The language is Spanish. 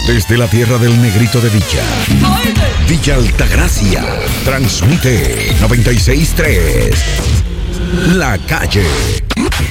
Desde la tierra del Negrito de Villa, Villa Altagracia, transmite 96.3 La Calle.